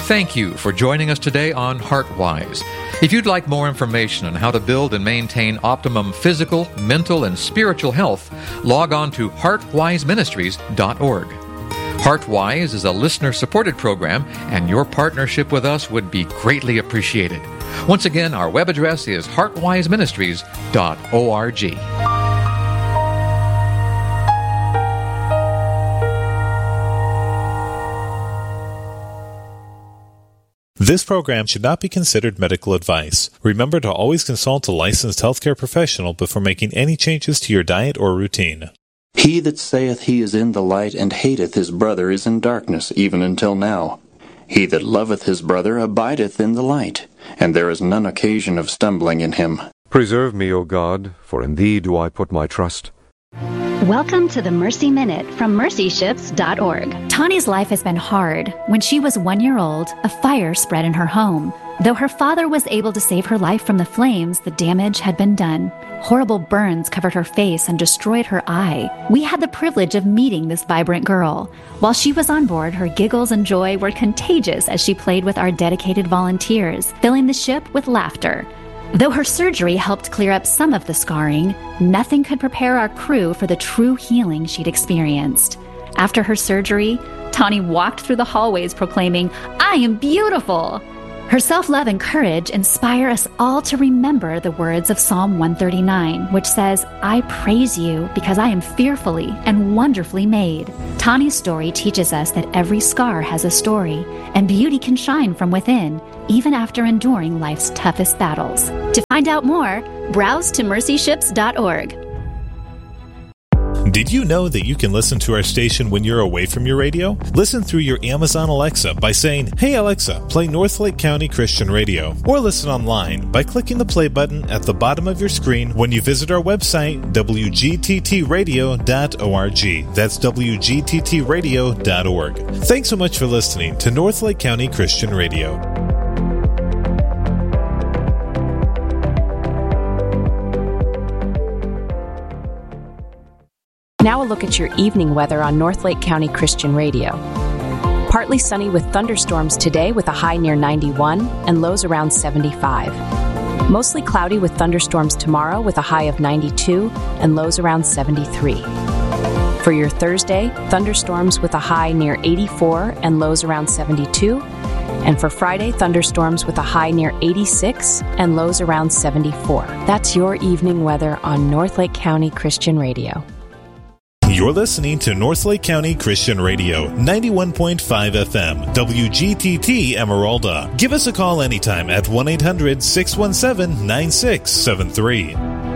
Thank you for joining us today on HeartWise. If you'd like more information on how to build and maintain optimum physical, mental, and spiritual health, log on to heartwiseministries.org. HeartWise is a listener-supported program, and your partnership with us would be greatly appreciated. Once again, our web address is heartwiseministries.org. This program should not be considered medical advice. Remember to always consult a licensed healthcare professional before making any changes to your diet or routine. He that saith he is in the light and hateth his brother is in darkness, even until now. He that loveth his brother abideth in the light, and there is none occasion of stumbling in him. Preserve me, O God, for in thee do I put my trust. Welcome to the Mercy Minute from mercyships.org. Tani's life has been hard. When she was 1 year old, a fire spread in her home. Though her father was able to save her life from the flames, the damage had been done. Horrible burns covered her face and destroyed her eye. We had the privilege of meeting this vibrant girl. While she was on board, her giggles and joy were contagious as she played with our dedicated volunteers, filling the ship with laughter. Though her surgery helped clear up some of the scarring, nothing could prepare our crew for the true healing she'd experienced. After her surgery, Tani walked through the hallways proclaiming, "I am beautiful!" Her self-love and courage inspire us all to remember the words of Psalm 139, which says, "I praise you because I am fearfully and wonderfully made." Tani's story teaches us that every scar has a story, and beauty can shine from within, even after enduring life's toughest battles. To find out more, browse to mercyships.org. Did you know that you can listen to our station when you're away from your radio? Listen through your Amazon Alexa by saying, "Hey Alexa, play Northlake County Christian Radio." Or listen online by clicking the play button at the bottom of your screen when you visit our website, wgttradio.org. That's wgttradio.org. Thanks so much for listening to Northlake County Christian Radio. Now a look at your evening weather on Northlake County Christian Radio. Partly sunny with thunderstorms today with a high near 91 and lows around 75. Mostly cloudy with thunderstorms tomorrow with a high of 92 and lows around 73. For your Thursday, thunderstorms with a high near 84 and lows around 72. And for Friday, thunderstorms with a high near 86 and lows around 74. That's your evening weather on Northlake County Christian Radio. You're listening to Northlake County Christian Radio, 91.5 FM, WGTT Emeralda. Give us a call anytime at 1-800-617-9673.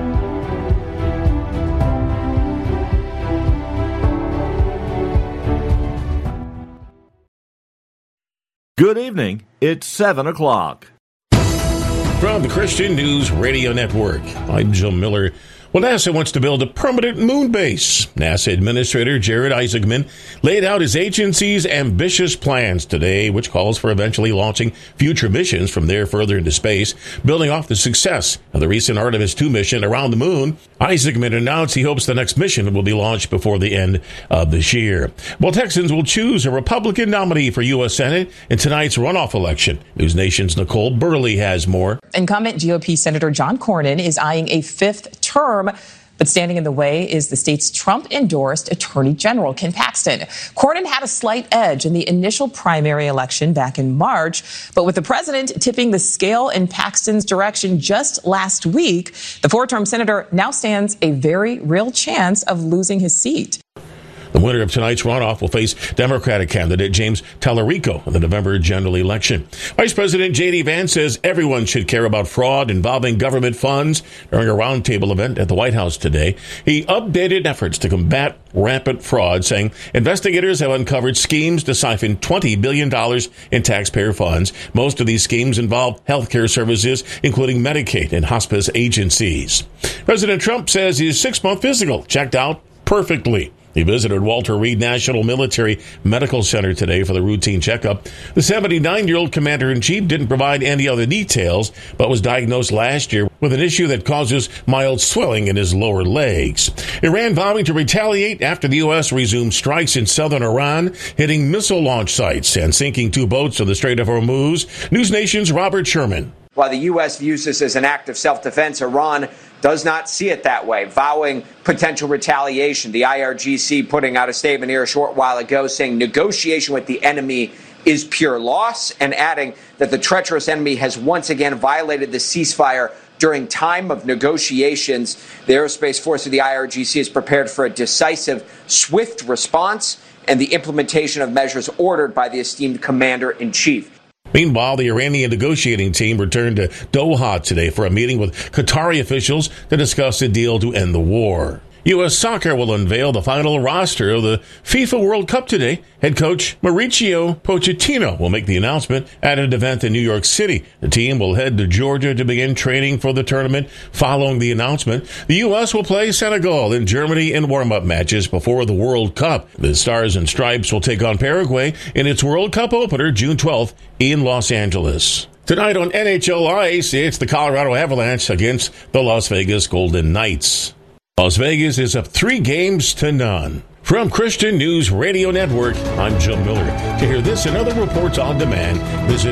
Good evening. It's 7 o'clock. From the Christian News Radio Network, I'm Joe Miller. Well, NASA wants to build a permanent moon base. NASA Administrator Jared Isaacman laid out his agency's ambitious plans today, which calls for eventually launching future missions from there further into space. Building off the success of the recent Artemis II mission around the moon, Isaacman announced he hopes the next mission will be launched before the end of this year. Well, Texans will choose a Republican nominee for U.S. Senate in tonight's runoff election. News Nation's Nicole Burley has more. Incumbent GOP Senator John Cornyn is eyeing a fifth term, but standing in the way is the state's Trump-endorsed Attorney General, Ken Paxton. Cornyn had a slight edge in the initial primary election back in March, but with the president tipping the scale in Paxton's direction just last week, the four-term senator now stands a very real chance of losing his seat. The winner of tonight's runoff will face Democratic candidate James Tallarico in the November general election. Vice President J.D. Vance says everyone should care about fraud involving government funds during a roundtable event at the White House today. He updated efforts to combat rampant fraud, saying investigators have uncovered schemes to siphon $20 billion in taxpayer funds. Most of these schemes involve healthcare services, including Medicaid and hospice agencies. President Trump says his 6-month physical checked out perfectly. He visited Walter Reed National Military Medical Center today for the routine checkup. The 79-year-old commander-in-chief didn't provide any other details, but was diagnosed last year with an issue that causes mild swelling in his lower legs. Iran vowing to retaliate after the U.S. resumed strikes in southern Iran, hitting missile launch sites and sinking 2 boats in the Strait of Hormuz. News Nation's Robert Sherman. While the U.S. views this as an act of self-defense, Iran does not see it that way, vowing potential retaliation. The IRGC putting out a statement here a short while ago saying negotiation with the enemy is pure loss, and adding that the treacherous enemy has once again violated the ceasefire during time of negotiations. The Aerospace Force of the IRGC is prepared for a decisive, swift response and the implementation of measures ordered by the esteemed commander-in-chief. Meanwhile, the Iranian negotiating team returned to Doha today for a meeting with Qatari officials to discuss a deal to end the war. U.S. Soccer will unveil the final roster of the FIFA World Cup today. Head coach Mauricio Pochettino will make the announcement at an event in New York City. The team will head to Georgia to begin training for the tournament. Following the announcement, the U.S. will play Senegal and Germany in warm-up matches before the World Cup. The Stars and Stripes will take on Paraguay in its World Cup opener June 12th in Los Angeles. Tonight on NHL Ice, it's the Colorado Avalanche against the Las Vegas Golden Knights. Las Vegas is up 3-0. From Christian News Radio Network, I'm Joe Miller. To hear this and other reports on demand, visit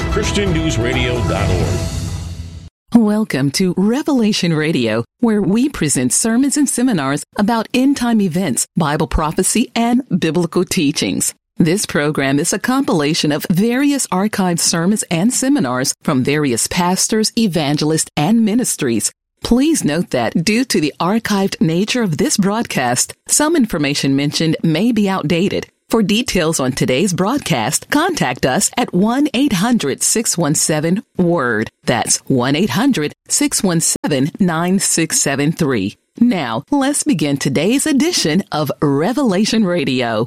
ChristianNewsRadio.org. Welcome to Revelation Radio, where we present sermons and seminars about end-time events, Bible prophecy, and biblical teachings. This program is a compilation of various archived sermons and seminars from various pastors, evangelists, and ministries. Please note that due to the archived nature of this broadcast, some information mentioned may be outdated. For details on today's broadcast, contact us at 1-800-617-WORD. That's 1-800-617-9673. Now, let's begin today's edition of Revelation Radio.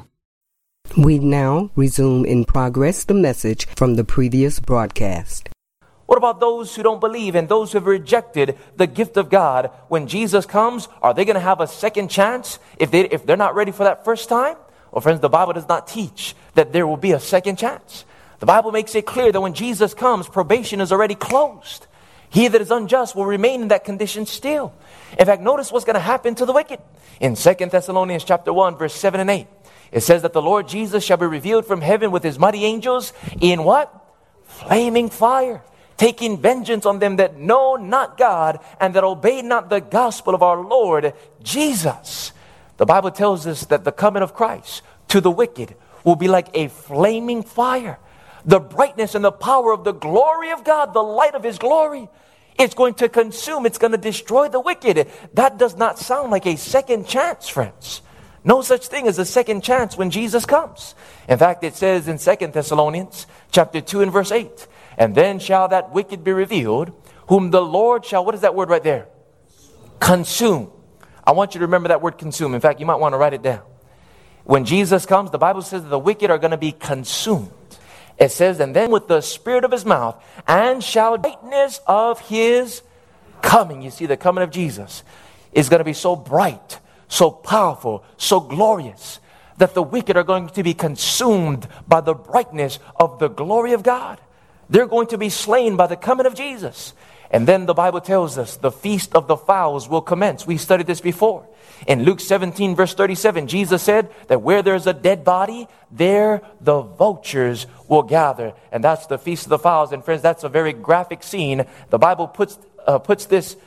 We now resume in progress the message from the previous broadcast. What about those who don't believe and those who have rejected the gift of God? When Jesus comes, are they going to have a second chance if they're not ready for that first time? Well, friends, the Bible does not teach that there will be a second chance. The Bible makes it clear that when Jesus comes, probation is already closed. He that is unjust will remain in that condition still. In fact, notice what's going to happen to the wicked. In 2 Thessalonians chapter 1, verse 7 and 8, it says that the Lord Jesus shall be revealed from heaven with his mighty angels in what? Flaming fire, taking vengeance on them that know not God and that obey not the gospel of our Lord Jesus. The Bible tells us that the coming of Christ to the wicked will be like a flaming fire. The brightness and the power of the glory of God, the light of his glory, it's going to consume, it's going to destroy the wicked. That does not sound like a second chance, friends. No such thing as a second chance when Jesus comes. In fact, it says in 2 Thessalonians chapter 2 and verse 8, and then shall that wicked be revealed, whom the Lord shall, what is that word right there? Consume. I want you to remember that word consume. In fact, you might want to write it down. When Jesus comes, the Bible says that the wicked are going to be consumed. It says, and then with the spirit of his mouth, and shall brightness of his coming. You see, the coming of Jesus is going to be so bright, so powerful, so glorious, that the wicked are going to be consumed by the brightness of the glory of God. They're going to be slain by the coming of Jesus. And then the Bible tells us the feast of the fowls will commence. We studied this before. In Luke 17 verse 37, Jesus said that where there's a dead body, there the vultures will gather. And that's the feast of the fowls. And friends, that's a very graphic scene. The Bible God puts this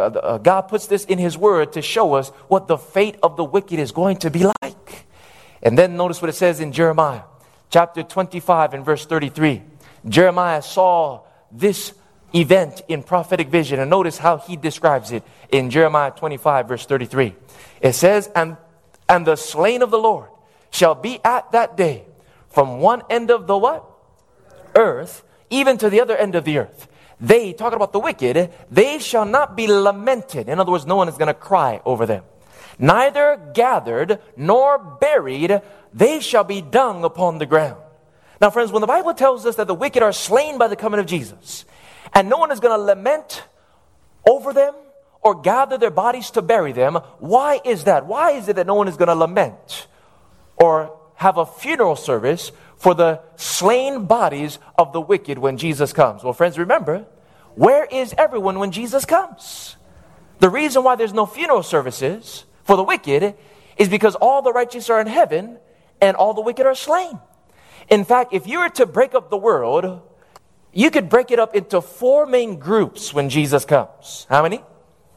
in his word to show us what the fate of the wicked is going to be like. And then notice what it says in Jeremiah chapter 25 and verse 33. Jeremiah saw this event in prophetic vision. And notice how he describes it in Jeremiah 25 verse 33. It says, and the slain of the Lord shall be at that day from one end of the what? Earth, even to the other end of the earth. They, talking about the wicked, they shall not be lamented. In other words, no one is going to cry over them. Neither gathered nor buried, they shall be dung upon the ground. Now, friends, when the Bible tells us that the wicked are slain by the coming of Jesus, and no one is going to lament over them or gather their bodies to bury them, why is that? Why is it that no one is going to lament or have a funeral service for the slain bodies of the wicked when Jesus comes. Well, friends, remember, where is everyone when Jesus comes? The reason why there's no funeral services for the wicked is because all the righteous are in heaven and all the wicked are slain. In fact, if you were to break up the world, you could break it up into 4 main groups when Jesus comes. How many?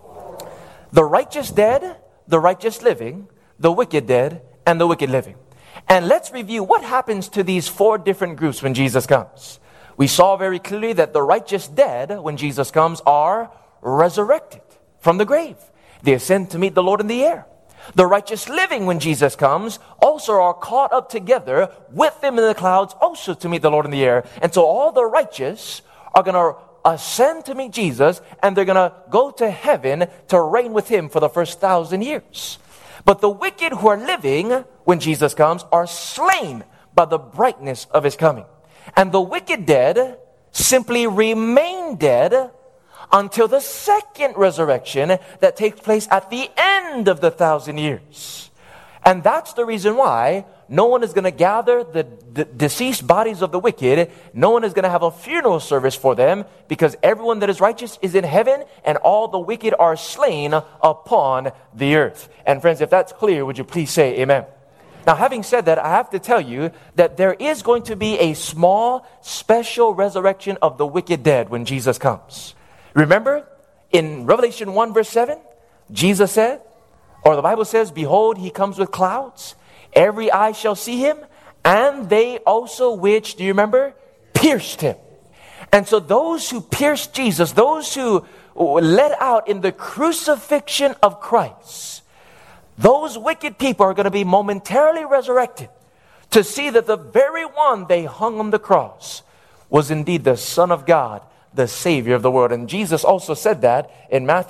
The righteous dead, the righteous living, the wicked dead, and the wicked living. And let's review what happens to these 4 different groups when Jesus comes. We saw very clearly that the righteous dead, when Jesus comes, are resurrected from the grave. They ascend to meet the Lord in the air. The righteous living, when Jesus comes, also are caught up together with Him in the clouds, also to meet the Lord in the air. And so all the righteous are going to ascend to meet Jesus, and they're going to go to heaven to reign with Him for the first 1,000 years. But the wicked who are living, when Jesus comes, are slain by the brightness of His coming. And the wicked dead simply remain dead until the second resurrection that takes place at the end of the 1,000 years. And that's the reason why no one is going to gather the deceased bodies of the wicked. No one is going to have a funeral service for them, because everyone that is righteous is in heaven and all the wicked are slain upon the earth. And friends, if that's clear, would you please say amen? Now, having said that, I have to tell you that there is going to be a small, special resurrection of the wicked dead when Jesus comes. Remember, in Revelation 1 verse 7, Jesus said, or the Bible says, behold, He comes with clouds. Every eye shall see Him, and they also which, do you remember, pierced Him. And so those who pierced Jesus, those who led out in the crucifixion of Christ, those wicked people are going to be momentarily resurrected to see that the very one they hung on the cross was indeed the Son of God, the Savior of the world. And Jesus also said that in Matthew